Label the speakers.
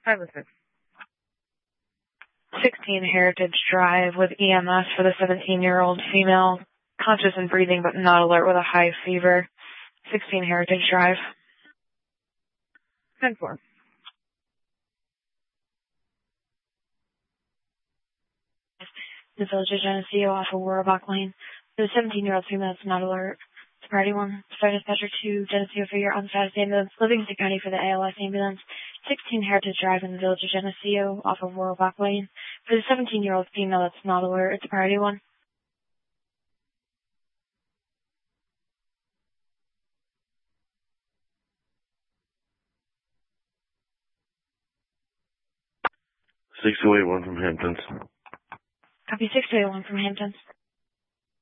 Speaker 1: I listen. 16 Heritage Drive with EMS for the 17-year-old female, conscious and breathing but not alert with a high fever. 16 Heritage Drive. 10-4. The Village of Geneseo off of Warabach Lane. The 17-year-old female that's not alert. It's Priority 1. Star Dispatcher 2, Geneseo for your on-status ambulance. Livingston County for the ALS ambulance. 16 Heritage Drive in the Village of Geneseo off of Warabach Lane. For the 17-year-old female that's not alert, it's Priority 1.
Speaker 2: Six 281 from Hamptons.
Speaker 1: Copy 6281 from Hamptons.